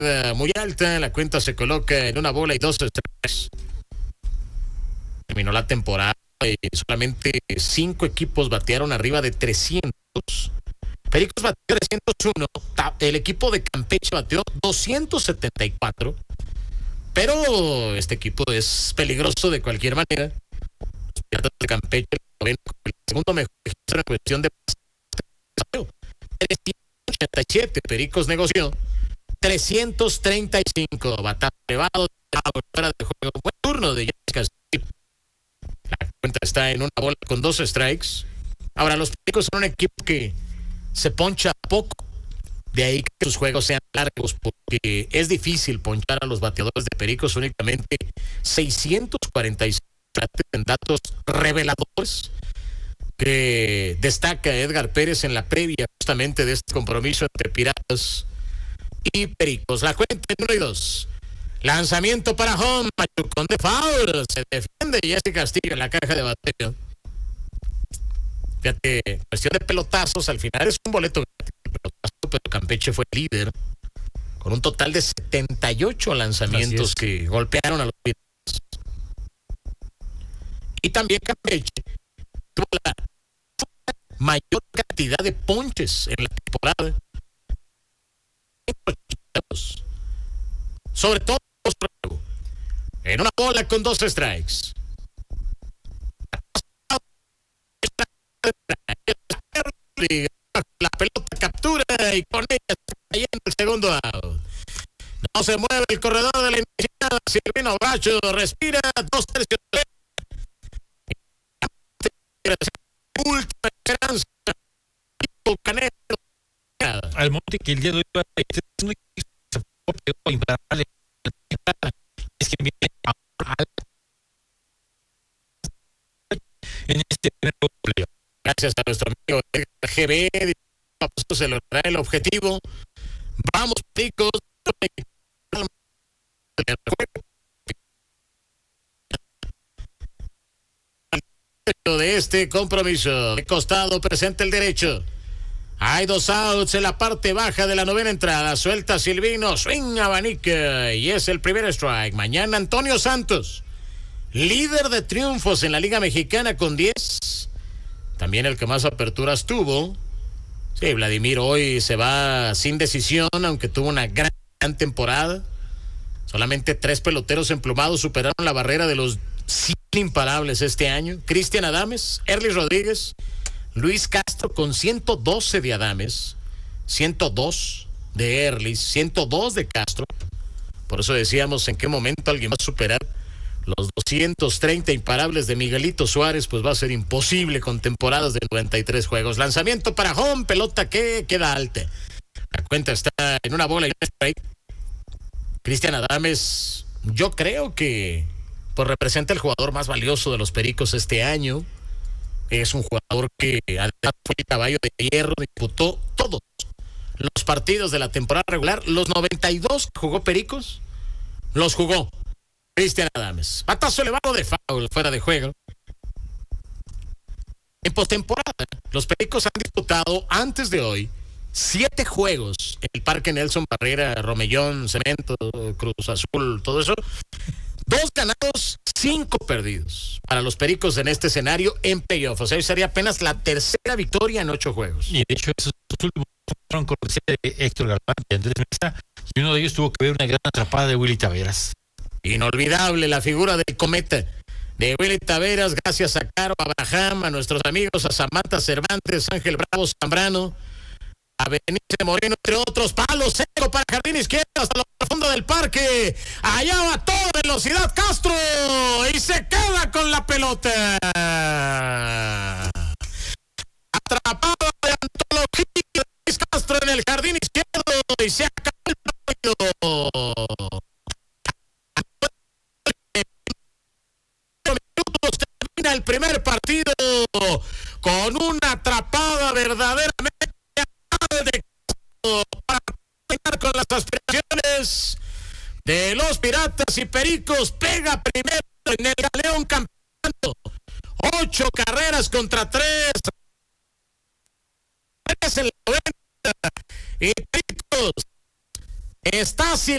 muy alta. La cuenta se coloca en 1-2 Terminó la temporada y solamente 5 equipos batearon arriba de 300. Pericos bateó 301. El equipo de Campeche bateó 274. Pero este equipo es peligroso de cualquier manera. Los Piratas de Campeche lo ven como el segundo mejor registro en cuestión de 387. Pericos negoció 335. Batazo elevado, fuera de juego. Buen turno de Yanis Castillo. La cuenta está en 1-2 strikes. Ahora, los Pericos son un equipo que se poncha poco. De ahí que sus juegos sean largos, porque es difícil ponchar a los bateadores de Pericos. Únicamente 646 en datos reveladores que destaca Edgar Pérez en la previa justamente de este compromiso entre Piratas y Pericos. La cuenta en 1-2. Lanzamiento para home, machucón de foul. Se defiende Jesse Castillo en la caja de bateo. Fíjate, cuestión de pelotazos, al final es un boleto pelotazo, pero Campeche fue líder con un total de 78 lanzamientos que golpearon a los Piratas. Y también Campeche tuvo la mayor cantidad de ponches en la temporada. Sobre todo en una bola con 2 strikes. La pelota captura y con ella está cayendo el segundo out. No se mueve el corredor de la iniciativa. Silvino Bracho respira 2/3. Última esperanza. Al monte que el día de hoy va a imparable. Es que viene en este primer goleo. Gracias a nuestro amigo GB, se logrará el objetivo. Vamos, chicos. De este compromiso, de costado presenta el derecho. Hay 2 outs en la parte baja de la novena entrada. Suelta Silvino, swing abanica y es el primer strike. Mañana Antonio Santos, líder de triunfos en la Liga Mexicana con 10. También el que más aperturas tuvo. Sí, Vladimir hoy se va sin decisión, aunque tuvo una gran temporada. Solamente 3 peloteros emplumados superaron la barrera de los 100 imparables este año. Cristian Adames, Erlis Rodríguez, Luis Castro con 112 de Adames, 102 de Erlis, 102 de Castro. Por eso decíamos en qué momento alguien va a superar los 230 imparables de Miguelito Suárez. Pues va a ser imposible con temporadas de 93 juegos. Lanzamiento para home, pelota que queda alta. La cuenta está en una bola y un strike. Cristian Adames, yo creo que pues representa el jugador más valioso de los Pericos este año. Es un jugador que además fue caballo de hierro, disputó todos los partidos de la temporada regular. Los 92 que jugó Pericos, los jugó Cristian Adames. Batazo elevado de foul, fuera de juego. En postemporada, los Pericos han disputado antes de hoy 7 juegos en el Parque Nelson Barrera, Romellón, Cemento, Cruz Azul, todo eso. 2 ganados, 5 perdidos para los Pericos en este escenario en playoff. O sea, hoy sería apenas la tercera victoria en 8 juegos. Y de hecho, esos últimos fueron cortesía de Héctor Galván y Andrés Mesa, y uno de ellos tuvo que ver una gran atrapada de Willy Taveras. Inolvidable la figura del cometa de Willy Taveras, gracias a Caro, a Abraham, a nuestros amigos, a Samantha Cervantes, Ángel Bravo Zambrano, a Benice Moreno, entre otros. Palo seco para jardín izquierdo hasta lo profundo del parque. Allá va a toda velocidad Castro y se queda con la pelota. Atrapada de antología de Luis Castro en el jardín izquierdo y se acabó el partido. Termina el primer partido con una atrapada verdaderamente de para terminar con las aspiraciones de los Piratas y Pericos. Pega primero en el Galeón Campeonato. 8 carreras contra 3. En la 90. Y Pericos está sin